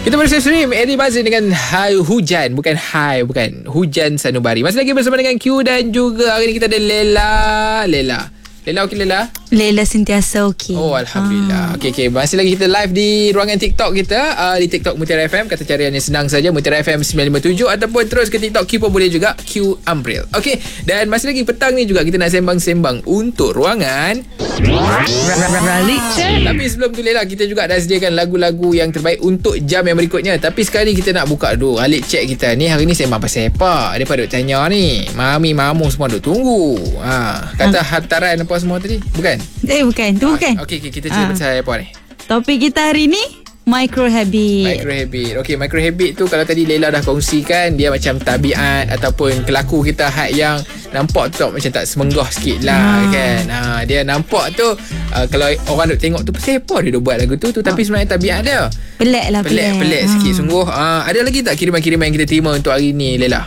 Kita bersama stream Eddie Bazin dengan Hujan. Bukan Hujan Sanubari. Masih lagi bersama dengan Q dan juga hari ni kita ada Lela okey Lela? Lela sentiasa okey. Oh Alhamdulillah. Okey. Masih lagi kita live di ruangan TikTok kita, di TikTok Mutiara FM. Kata cariannya senang saja, Mutiara FM 957, ataupun terus ke TikTok Q pun boleh juga, Q Ambril. Okey, dan masih lagi petang ni juga kita nak sembang-sembang untuk ruangan Ralik Chat. Tapi sebelum tu Lela, kita juga dah sediakan lagu-lagu yang terbaik untuk jam yang berikutnya. Tapi sekali kita nak buka dulu Ralik Chat kita ni. Hari ni sembang pasal apa? Daripada duk tanya ni, Mami, Mamu semua duk tunggu. Kata hantaran apa semua tadi? Bukan? Bukan. Tu bukan. Okey, kita cerita pasal apa ni? Topik kita hari ni micro habit. Okey, micro habit tu kalau tadi Lela dah kongsikan, dia macam tabiat ataupun kelaku kita yang nampak tu macam tak semenggah sikit lah kan. Dia nampak tu kalau orang duk tengok tu pasal apa dia duk buat lagu tu tapi sebenarnya tabiat dia. Pelik sikit sungguh. Ada lagi tak kiriman-kiriman yang kita terima untuk hari ni Lela?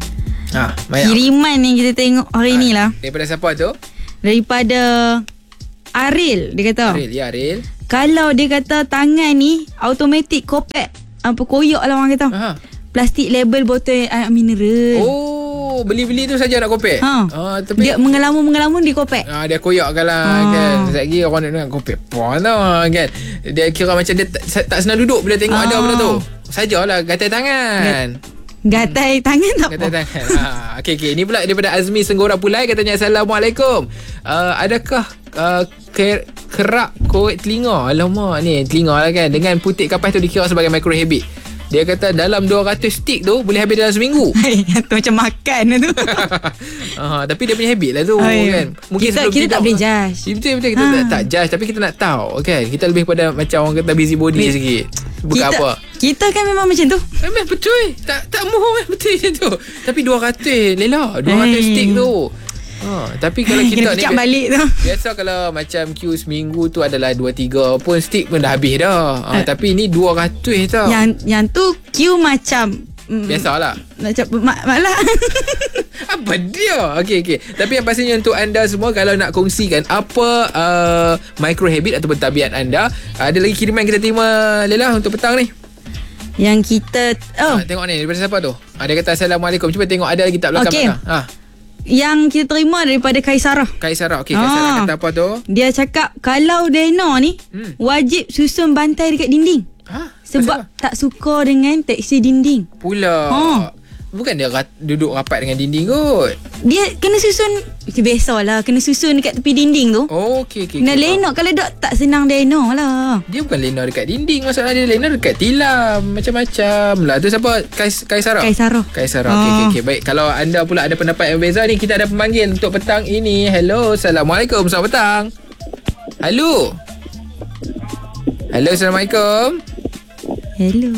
Kiriman yang kita tengok hari ni lah. Daripada siapa tu? Daripada Aril. Dia kata Aril. Kalau dia kata tangan ni automatic kopek, koyak lah orang kata. Plastik label botol air mineral. Oh, beli-beli tu saja nak kopek. Tapi dia mengelamun dia kopek. Dia koyakkan lah kan. Sekejap lagi orang nak dengar kopek pun tau kan. Dia kira macam dia tak senang duduk bila tengok ada benda tu. Sajalah gatal tangan. Gatai tangan tak apa. Gatai tangan. Okey. Ini pula daripada Azmi Senggora Pulai. Katanya Assalamualaikum. Adakah kerak korek telinga? Alamak ni telinga lah kan. Dengan putik kapas tu dikira sebagai micro habit. Dia kata dalam 200 stick tu boleh habis dalam seminggu. Itu macam makan tu. Tapi dia punya habit lah tu kan. Mungkin kita tak boleh judge. Betul kita tak judge. Tapi kita nak tahu kan. Kita lebih pada macam orang kata busybody sikit. Bukan apa. Kita kan memang macam tu. Betul. Tak mohon betul macam tu. Tapi 200 Lela 200 stick tu. Tapi kalau kita ni balik tu. Biasa kalau macam Q seminggu tu adalah 2-3 pun stick pun dah habis dah. Tapi ni 200 tau. Yang tu Q macam biasalah. Macam malah. Apa dia? Okey. Tapi yang pastinya untuk anda semua, kalau nak kongsikan apa micro habit ataupun tabiat anda, ada lagi kiriman kita terima Lela untuk petang ni. Yang kita tengok ni daripada siapa tu? Dia kata Assalamualaikum. Cuba tengok ada lagi tak belakang. Yang kita terima daripada Kaisarah. Okey, Kaisarah kata apa tu? Dia cakap kalau Dena ni wajib susun bantai dekat dinding. Sebab tak suka dengan tekstur dinding. Pula. Bukan dia duduk rapat dengan dinding kot. Dia kena susun. Biasalah kena susun dekat tepi dinding tu. Okey. Kena lenok. Kalau tak senang lenok lah. Dia bukan lenok dekat dinding. Masalah dia lenok dekat tilam. Macam-macam lah. Tu siapa? Kaisarah. Okey. Baik. Kalau anda pula ada pendapat yang berbeza ni, kita ada pemanggil untuk petang ini. Hello. Assalamualaikum. Selamat petang. Hello. Assalamualaikum. Hello.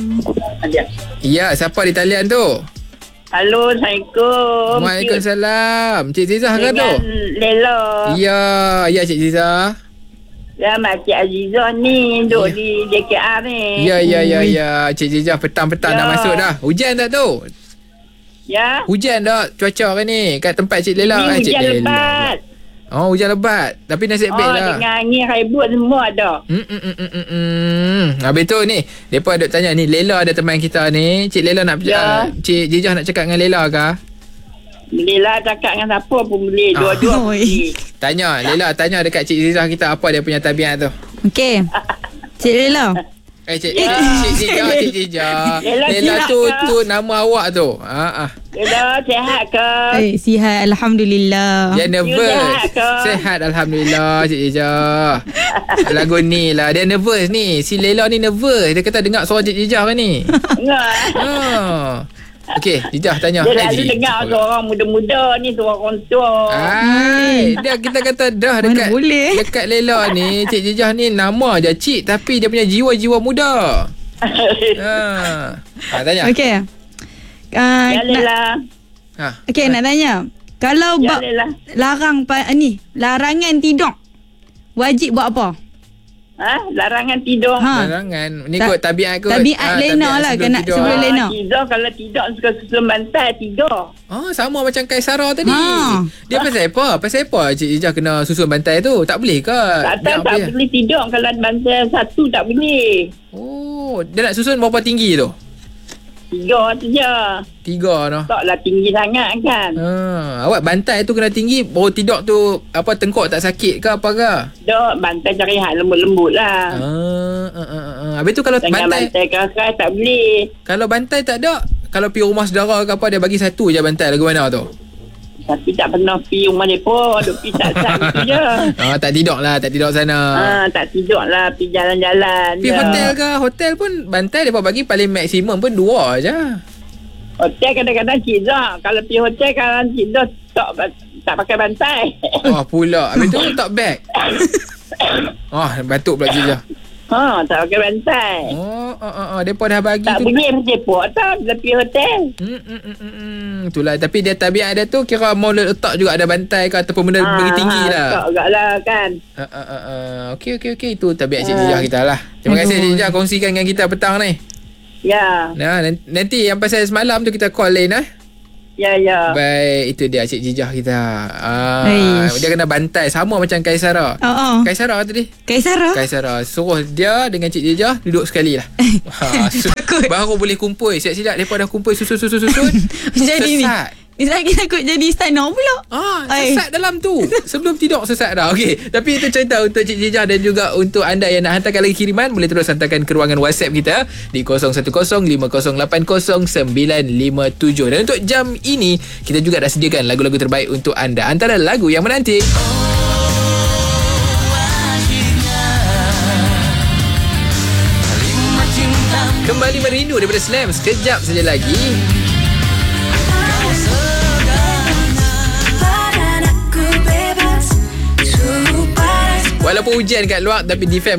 Ya, siapa di talian tu? Halo, Assalamualaikum. Waalaikumsalam. Cik Zizah ke tu? Dengan Lela. Ya Cik Zizah. Ya, Cik Azizah ni duduk di JKR ni. Ya. Cik Zizah petang-petang dah masuk dah. Hujan tak tu? Ya. Hujan tak cuaca kan ni? Kat tempat Cik Lela. Ini Cik hujan Lela. lebat. Hujan lebat. Tapi nasib baik lah. Dengan angin ribut semua ada. Habis tu ni, mereka duk tanya ni, Lela ada teman kita ni. Cik Lela nak Cik Zizah nak cakap dengan Lela ke? Lela cakap dengan siapa pun boleh. Dua-dua boleh. Tanya Lela, tanya dekat Cik Zizah kita apa dia punya tabiat tu. Okey. Cik Lela. Cik Zizah. Lela tu nama awak tu. Lela sihat ke? Sihat, Alhamdulillah. Dia nervous. Sihat, Alhamdulillah Cik Zizah. Lagu ni lah. Dia nervous ni. Si Lela ni nervous. Dia kata dengar suara Cik Zizah kan ni. Okey, Zizah tanya. Dia lalu dengar seorang muda-muda ni, seorang tua. Dia kita kata dah dekat Lela ni, Cik Zizah ni nama je Cik, tapi dia punya jiwa-jiwa muda. Tanya. Okey. Lela. Okey, nak tanya. Kalau larangan tidur, wajib buat apa? Larangan tidur. Larangan. Ni kot tabiat kot. Tabiat Lena lah kena sebelum Lena. Tidur kalau tidak suka susun bantai tidur. Sama macam Kaisarah tadi. Dia pasal apa? Cik Zizah kena susun bantai tu? Tak boleh ke? Tak boleh tidur kalau bantai satu tak boleh. Oh, dia nak susun berapa tinggi tu? 3 saja. 3 noh. Taklah tinggi sangat kan. Awak bantai tu kena tinggi. Baru tidur tu tengkok tak sakit ke apa ke? Dok, bantai cari hal lembut-lembut lah. Habis tu kalau Jangan bantai keras-keras tak boleh. Kalau bantai tak ada, kalau pergi rumah saudara ke apa, dia bagi satu je bantai lagu mana tu? Tapi tak pernah pergi rumah mereka. Duk pergi tak-tak gitu je. Tak tidur lah, tak tidur sana. Tak tidur lah. Pergi jalan-jalan pergi je. hotel ke? Hotel pun bantai dia bagi paling maksimum pun 2 je. Hotel kadang-kadang Cik Zah. Kalau pergi hotel kadang Cik Zah tak pakai bantai. Pula. Habis tu tak bag. Batuk pula Cik Jah. Tak pakai bantai. Mereka dah bagi tak tu. Tak pergi bercepok tak bila pergi hotel. Itulah. Tapi dia tabiat dia tu kira mau letak juga ada bantai ke ataupun benda bagi tinggi lah. Tak agak lah kan. Okey. Itu tabiat Cik Jijah kita lah. Terima kasih Cik Jijah kongsikan dengan kita petang ni. Ya. Nanti yang pasal semalam tu kita call lain Ya. Baik, itu dia Cik Jijah kita. Dia kena bantai sama macam Kaisara. Kaisara tadi. Kaisara suruh dia dengan Cik Jijah duduk sekali lah. Baru boleh kumpul. Siap-siap mereka dah kumpul susun. Jadi sesat. Ni lagi takut jadi istana pula. Sesat dalam tu. Sebelum tidur sesat dah. Okey, tapi itu cerita untuk Cik Jijah dan juga untuk anda yang nak hantarkan lagi kiriman, boleh terus hantarkan ke ruangan WhatsApp kita di 0105080957. Dan untuk jam ini kita juga dah sediakan lagu-lagu terbaik untuk anda. Antara lagu yang menanti Kembali Merindu daripada Slam sekejap saja lagi. Walaupun hujan kat luar, tapi di FM